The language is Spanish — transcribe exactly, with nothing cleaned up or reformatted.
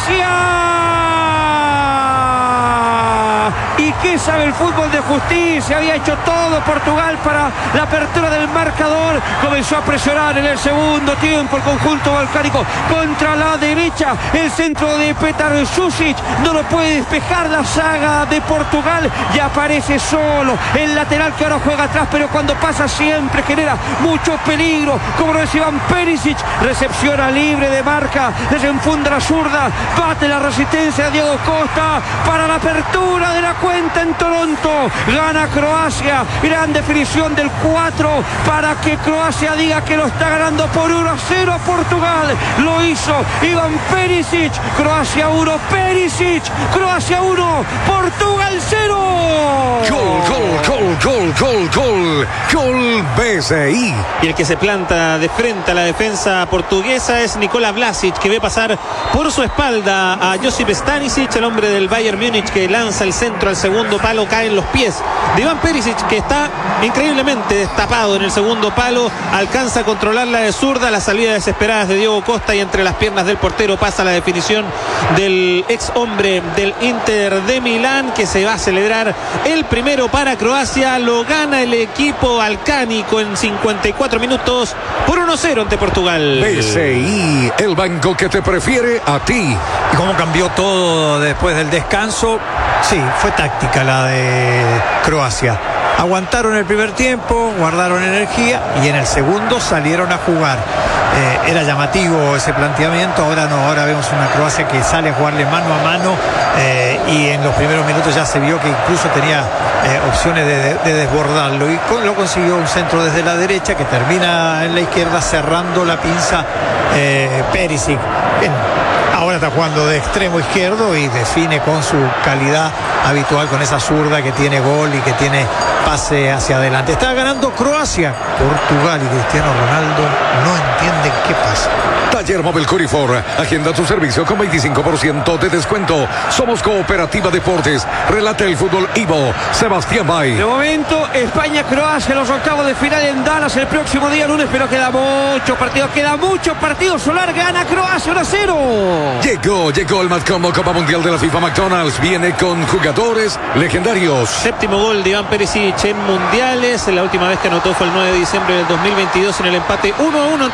Croacia. ¿Y qué sabe el fútbol de justicia? Había hecho todo Portugal para la apertura del marcador. Comenzó a presionar en el segundo tiempo el conjunto balcánico contra la derecha. El centro de Petar Sušić no lo puede despejar la saga de Portugal. Y aparece solo el lateral que ahora juega atrás, pero cuando pasa siempre genera mucho peligro. Como lo decía Ivan Perisic, recepciona libre de marca, desenfunda la zurda, bate la resistencia de Diego Costa para la apertura de la cuenta en Toronto. Gana Croacia, gran definición del cuatro para que Croacia diga que lo está ganando por uno a cero a Portugal. Lo hizo Ivan Perisic. Croacia uno, Perisic. Croacia uno, Portugal cero. Gol, gol, gol, gol, gol, gol, gol B C I. Y el que se planta de frente a la defensa portuguesa es Nikola Vlasic, que ve pasar por su espalda a Josip Stanisic, el hombre del Bayern Múnich, que lanza el centro al segundo palo, cae en los pies de Ivan Perisic, que está increíblemente destapado en el segundo palo, alcanza a controlar la de zurda, las salidas desesperadas de Diego Costa, y entre las piernas del portero pasa la definición del ex hombre del Inter de Milán, que se va a celebrar el primero para Croacia. Lo gana el equipo balcánico en cincuenta y cuatro minutos por uno a cero ante Portugal. B C I, el banco que te prefiere a ti. ¿Y cómo cambió todo después del descanso? Sí, fue táctica la de Croacia. Aguantaron el primer tiempo, guardaron energía y en el segundo salieron a jugar. Eh, era llamativo ese planteamiento. Ahora no, ahora vemos una Croacia que sale a jugarle mano a mano, eh, y en los primeros minutos ya se vio que incluso tenía eh, opciones de, de, de desbordarlo, y con, lo consiguió un centro desde la derecha que termina en la izquierda cerrando la pinza eh, Perisic. Bien. Ahora está jugando de extremo izquierdo y define con su calidad habitual, con esa zurda que tiene gol y que tiene pase hacia adelante. Está ganando Croacia. Portugal y Cristiano Ronaldo no entienden qué pasa. Taller Móvil Corifor, agenda tu servicio con veinticinco por ciento de descuento. Somos Cooperativa Deportes. Relata el fútbol Ivo Sebastián Bay. De momento, España-Croacia en los octavos de final en Dallas el próximo día lunes, pero queda mucho partido, queda mucho partido. Solar gana Croacia uno a cero. Llegó, llegó el Matcombo Copa Mundial de la FIFA McDonald's. Viene con jugadores legendarios. Séptimo gol de Iván Perisic en mundiales. La última vez que anotó fue el nueve de diciembre del dos mil veintidós en el empate uno a uno